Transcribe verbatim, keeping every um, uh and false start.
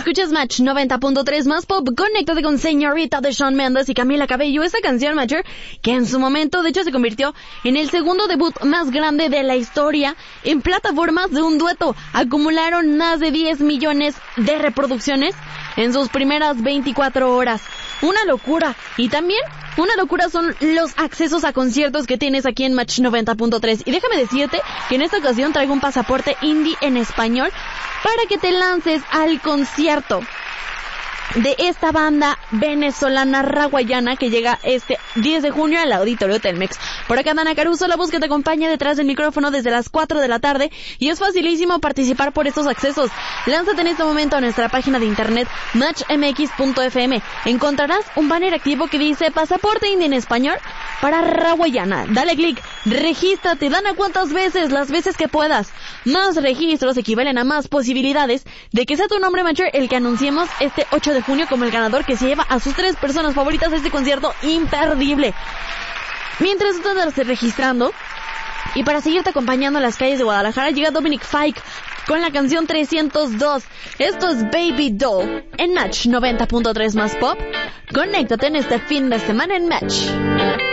Escuchas Match noventa punto tres más pop. Conéctate con Señorita de Shawn Mendes y Camila Cabello. Esta canción, Matcher, que en su momento, de hecho, se convirtió en el segundo debut más grande de la historia en plataformas de un dueto. Acumularon más de diez millones de reproducciones en sus primeras veinticuatro horas. Una locura. Y también una locura son los accesos a conciertos que tienes aquí en Match noventa punto tres. Y déjame decirte que en esta ocasión traigo un pasaporte indie en español para que te lances al concierto de esta banda venezolana raguayana que llega este diez de junio al Auditorio Telmex. Por acá Dana Caruso, la voz que te acompaña detrás del micrófono desde las cuatro de la tarde, y es facilísimo participar por estos accesos. Lánzate en este momento a nuestra página de internet match m x punto f m. Encontrarás un banner activo que dice Pasaporte Indie en español para raguayana. Dale clic, regístrate, Dana cuantas veces, las veces que puedas. Más registros equivalen a más posibilidades de que sea tu nombre, Matcher, el que anunciemos este ocho de junio como el ganador que se lleva a sus tres personas favoritas a este concierto imperdible. Mientras tú te estás registrando, y para seguirte acompañando a las calles de Guadalajara, llega Dominic Fike con la canción trescientos dos. Esto es Baby Doll en Match noventa punto tres más pop. Conéctate en este fin de semana en Match.